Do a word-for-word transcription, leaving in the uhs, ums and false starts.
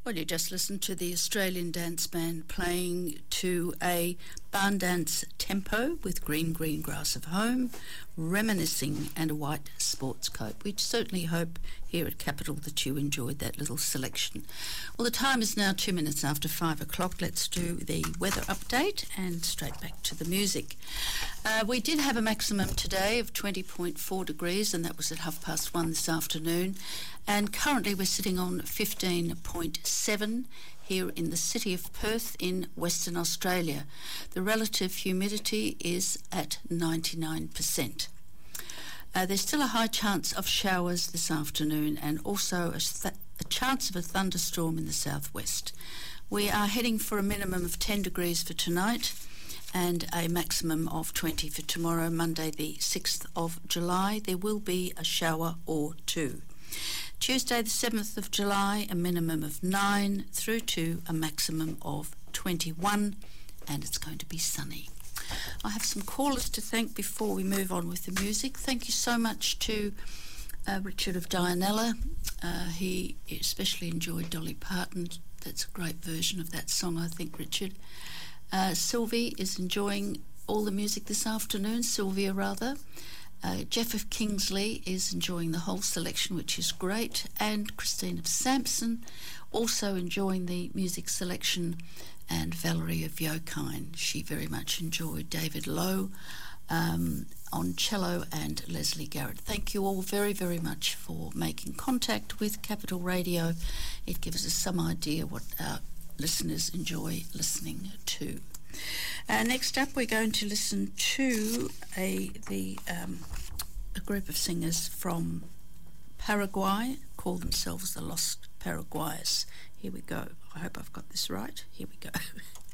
Well, you just listened to the Australian Dance Band playing to a barn dance tempo with Green Green Grass of Home, Reminiscing and a White Sports Coat. We certainly hope here at Capital that you enjoyed that little selection. Well, the time is now two minutes after five o'clock. Let's do the weather update and straight back to the music. Uh, we did have a maximum today of twenty point four degrees, and that was at half past one this afternoon. And currently we're sitting on fifteen point seven here in the city of Perth in Western Australia. The relative humidity is at ninety-nine percent. Uh, there's still a high chance of showers this afternoon and also a, th- a chance of a thunderstorm in the southwest. We are heading for a minimum of ten degrees for tonight and a maximum of twenty for tomorrow, Monday the sixth of July. There will be a shower or two. Tuesday the seventh of July, a minimum of nine through to a maximum of twenty-one, and it's going to be sunny. I have some callers to thank before we move on with the music. Thank you so much to uh, Richard of Dianella. Uh, he especially enjoyed Dolly Parton. That's a great version of that song, I think, Richard. Uh, Sylvie is enjoying all the music this afternoon, Sylvia rather. Uh, Jeff of Kingsley is enjoying the whole selection, which is great, and Christine of Sampson also enjoying the music selection, and Valerie of Yokine. She very much enjoyed David Lowe um, on cello and Leslie Garrett. Thank you all very, very much for making contact with Capital Radio. It gives us some idea what our listeners enjoy listening to. Uh, next up, we're going to listen to a the um, a group of singers from Paraguay, call themselves the Lost Paraguayos. Here we go. I hope I've got this right. Here we go.